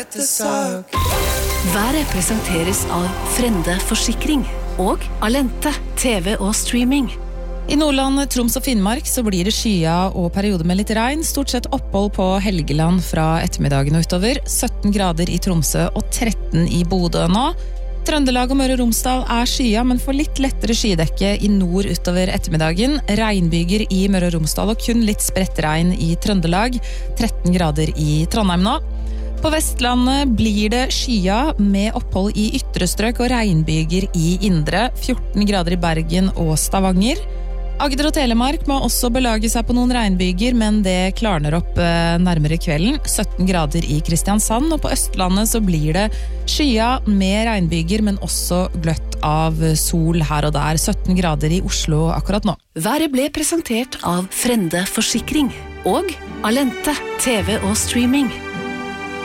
Været presenteres av Frende Forsikring og Alente, TV og streaming. I Nordland, Troms og Finnmark så blir det skya og perioder med litt regn, stort sett opphold på Helgeland fra ettermiddagen og utover, 17 grader i Tromsø og 13 i Bodø nå. Trøndelag og Møre og Romsdal er skya, men får litt lettere skydekke i nord utover ettermiddagen. Regnbyger i Møre og Romsdal og kun litt spredt regn i Trøndelag, 13 grader i Trondheim nå. På Vestlandet blir det skya med opphold i ytre strøk og regnbyger i indre, 14 grader i Bergen og Stavanger. Agder og Telemark må også belage seg på noen regnbyger, men det klarner opp nærmere kvelden. 17 grader i Kristiansand, og på Østlandet så blir det skya med regnbyger, men også gløtt av sol her og der. 17 grader i Oslo akkurat nå. Været ble presentert av Frende Forsikring og Alente, TV og streaming.